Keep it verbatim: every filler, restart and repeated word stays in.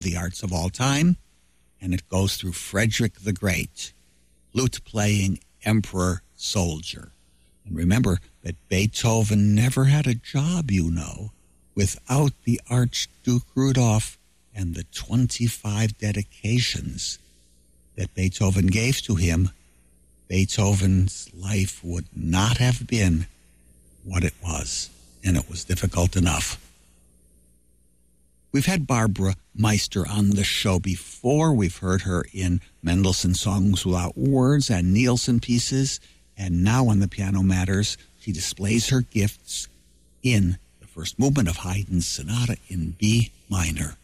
the arts of all time, and it goes through Frederick the Great, flute-playing emperor soldier. And remember that Beethoven never had a job, you know, without the Archduke Rudolph and the twenty-five dedications that Beethoven gave to him. Beethoven's life would not have been what it was, and it was difficult enough. We've had Barbara Meister on the show before. We've heard her in Mendelssohn Songs Without Words and Nielsen pieces. And now on the Piano Matters, she displays her gifts in the first movement of Haydn's Sonata in B minor.